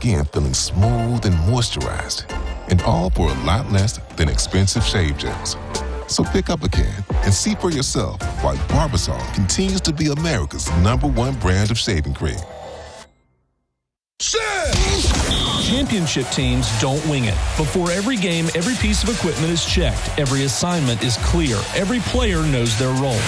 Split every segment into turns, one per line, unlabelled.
skin feeling smooth and moisturized. And all for a lot less than expensive shave gels. So pick up a can and see for yourself why Barbasol continues to be America's #1 brand of shaving cream.
Championship teams don't wing it. Before every game, every piece of equipment is checked. Every assignment is clear. Every player knows their role.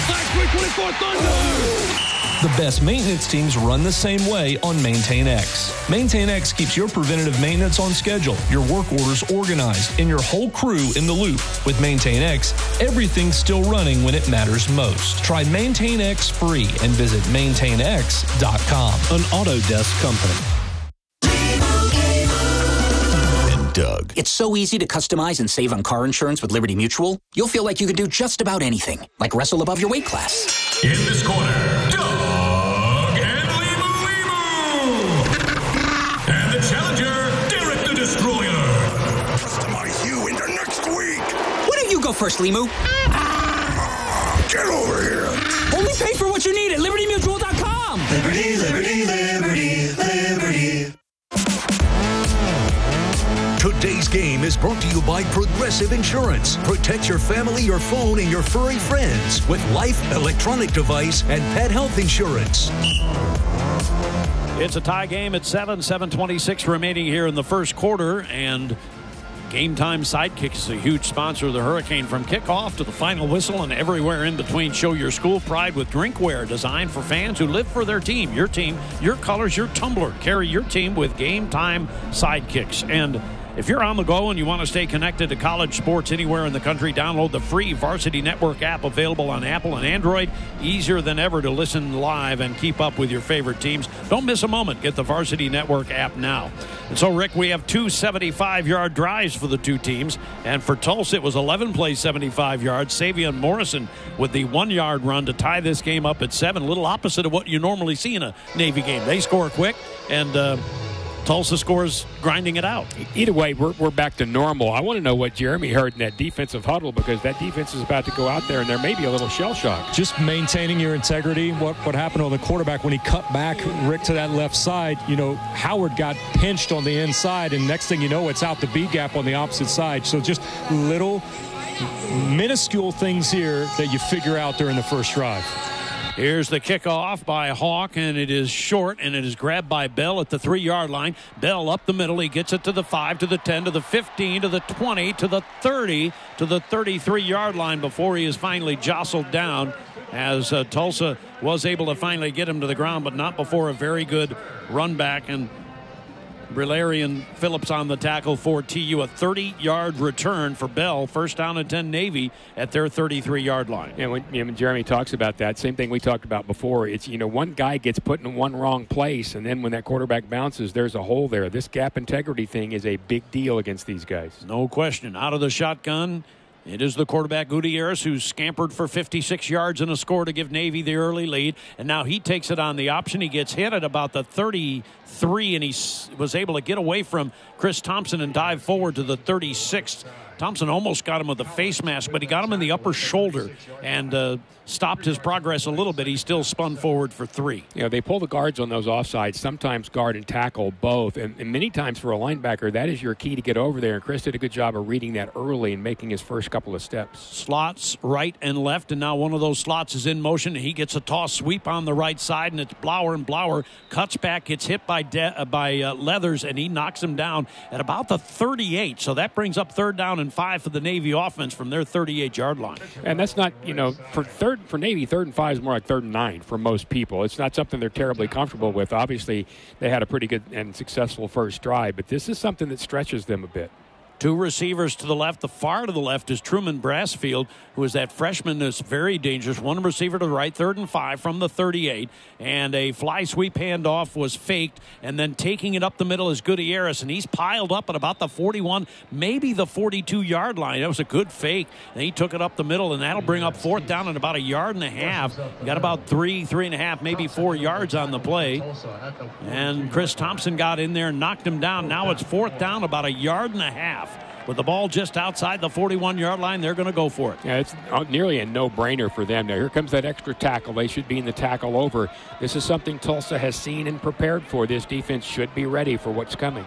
The best maintenance teams run the same way on MaintainX. MaintainX keeps your preventative maintenance on schedule, your work orders organized, and your whole crew in the loop. With MaintainX, everything's still running when it matters most. Try MaintainX free and visit MaintainX.com.
An Autodesk company.
Doug. It's so easy to customize and save on car insurance with Liberty Mutual. You'll feel like you can do just about anything, like wrestle above your weight class.
In this corner, Doug and Limu. And the challenger, Derek the Destroyer.
Customize you into next week.
Why don't you go first, Limu?
Get over here.
Only pay for what you need at LibertyMutual.com.
Liberty, liberty, liberty, liberty.
Today's game is brought to you by Progressive Insurance. Protect your family, your phone, and your furry friends with life, electronic device, and pet health insurance.
It's a tie game at 7:26 remaining here in the first quarter, and Game Time Sidekicks is a huge sponsor of the Hurricane. From kickoff to the final whistle and everywhere in between, show your school pride with drinkware designed for fans who live for their team, your colors, your tumbler. Carry your team with Game Time Sidekicks. And if you're on the go and you want to stay connected to college sports anywhere in the country, download the free Varsity Network app available on Apple and Android. Easier than ever to listen live and keep up with your favorite teams. Don't miss a moment. Get the Varsity Network app now. And so, Rick, we have two 75-yard drives for the two teams. And for Tulsa, it was 11 plays, 75 yards. Savion Morrison with the 1-yard run to tie this game up at 7. A little opposite of what you normally see in a Navy game. They score quick, and Tulsa scores grinding it out.
Either way, we're back to normal. I want to know what Jeremy heard in that defensive huddle, because that defense is about to go out there and there may be a little shell shock.
Just maintaining your integrity. What happened on the quarterback when he cut back, Rick, to that left side, Howard got pinched on the inside, and next thing you know, it's out the B gap on the opposite side. So just little minuscule things here that you figure out during the first drive.
Here's the kickoff by Hawk, and it is short, and it is grabbed by Bell at the 3-yard line. Bell up the middle. He gets it to the 5, to the 10, to the 15, to the 20, to the 30, to the 33-yard line before he is finally jostled down, as Tulsa was able to finally get him to the ground, but not before a very good run back. And Brillarian Phillips on the tackle for TU. A 30-yard return for Bell. First down and 10 Navy at their 33-yard line.
And when Jeremy talks about that, same thing we talked about before. It's, one guy gets put in one wrong place, and then when that quarterback bounces, there's a hole there. This gap integrity thing is a big deal against these guys.
No question. Out of the shotgun, it is the quarterback, Gutierrez, who's scampered for 56 yards and a score to give Navy the early lead. And now he takes it on the option. He gets hit at about the 33, and he was able to get away from Chris Thompson and dive forward to the 36th. Thompson almost got him with a face mask, but he got him in the upper shoulder and stopped his progress a little bit. He still spun forward for 3.
They pull the guards on those offsides, sometimes guard and tackle both. And many times for a linebacker, that is your key to get over there. And Chris did a good job of reading that early and making his first couple of steps.
Slots right and left, and now one of those slots is in motion. He gets a toss sweep on the right side, and it's Blower, and Blower cuts back, gets hit by Leathers, and he knocks him down at about the 38. So that brings up 3rd down and 5 for the Navy offense from their 38-yard line.
And that's not, for Navy, 3rd and 5 is more like 3rd and 9 for most people. It's not something they're terribly comfortable with. Obviously, they had a pretty good and successful first drive, but this is something that stretches them a bit.
2 receivers to the left. The far to the left is Truman Brassfield, who is that freshman that's very dangerous. 1 receiver to the right, 3rd and 5 from the 38. And a fly sweep handoff was faked. And then taking it up the middle is Gutierrez. And he's piled up at about the 41, maybe the 42-yard line. That was a good fake. And he took it up the middle, and that'll bring up 4th down and about 1.5 yards. Got about 3.5, maybe 4 yards on the play. And Chris Thompson got in there and knocked him down. Now it's 4th down, about 1.5 yards. With the ball just outside the 41-yard line, they're going to go for it.
Yeah, it's nearly a no-brainer for them. Now, here comes that extra tackle. They should be in the tackle over. This is something Tulsa has seen and prepared for. This defense should be ready for what's coming.